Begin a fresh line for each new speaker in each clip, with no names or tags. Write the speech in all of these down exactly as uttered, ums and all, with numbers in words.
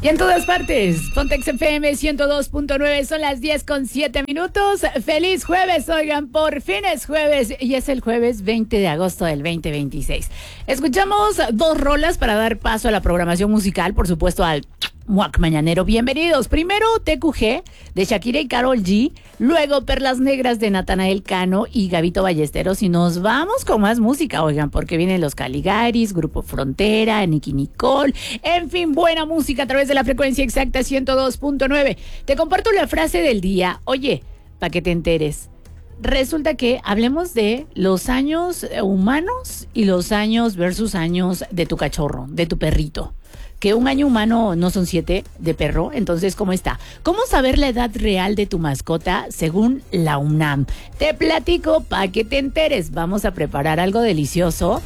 Y en todas partes, Pontex F M ciento dos punto nueve, son las diez con siete minutos. Feliz jueves, oigan, por fin es jueves y es el jueves veinte de agosto del veinte veintiséis. Escuchamos dos rolas para dar paso a la programación musical, por supuesto al Muac Mañanero. Bienvenidos. Primero T Q G de Shakira y Karol G, luego Perlas Negras de Natanael Cano y Gabito Ballesteros, y nos vamos con más música, oigan, porque vienen los Caligaris, Grupo Frontera, Nicky Nicole, en fin, buena música a través de la frecuencia exacta ciento dos punto nueve. Te comparto la frase del día, oye, para que te enteres. Resulta que hablemos de los años humanos y los años versus años de tu cachorro, de tu perrito. Que un año humano no son siete de perro, entonces, ¿cómo está? ¿Cómo saber la edad real de tu mascota según la UNAM? Te platico para que te enteres. Vamos a preparar algo delicioso,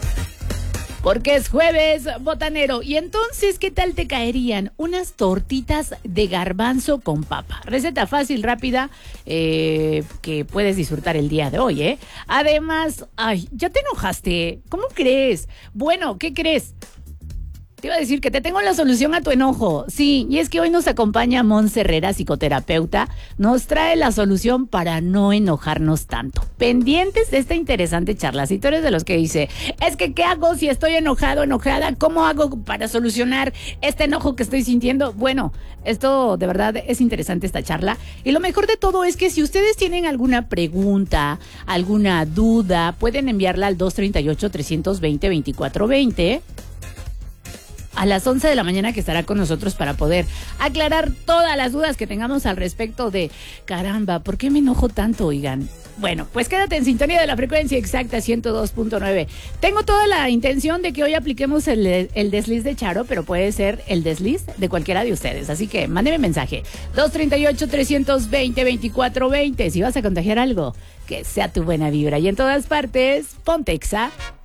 porque es jueves botanero. Y entonces, ¿qué tal te caerían unas tortitas de garbanzo con papa? Receta fácil, rápida, eh, que puedes disfrutar el día de hoy, ¿eh? Además, ay, ¿ya te enojaste? ¿Cómo crees? Bueno, ¿qué crees? Te iba a decir que te tengo la solución a tu enojo. Sí, y es que hoy nos acompaña Monse Herrera, psicoterapeuta. Nos trae la solución para no enojarnos tanto. Pendientes de esta interesante charla. Si tú eres de los que dice, es que ¿qué hago si estoy enojado, enojada? ¿Cómo hago para solucionar este enojo que estoy sintiendo? Bueno, esto de verdad es interesante, esta charla. Y lo mejor de todo es que si ustedes tienen alguna pregunta, alguna duda, pueden enviarla al dos tres ocho, tres dos cero, veinticuatro veinte. A las once de la mañana, que estará con nosotros para poder aclarar todas las dudas que tengamos al respecto de, caramba, ¿por qué me enojo tanto, oigan? Bueno, pues quédate en sintonía de la frecuencia exacta ciento dos punto nueve. Tengo toda la intención de que hoy apliquemos el, el desliz de Charo, pero puede ser el desliz de cualquiera de ustedes. Así que mándeme mensaje. dos tres ocho, tres dos cero, veinticuatro veinte. Si vas a contagiar algo, que sea tu buena vibra. Y en todas partes, Pontexa.